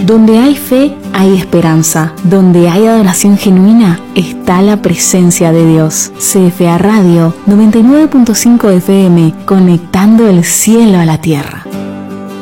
Donde hay fe, hay esperanza. Donde hay adoración genuina, está la presencia de Dios. CFA Radio 99.5 FM, conectando el cielo a la tierra.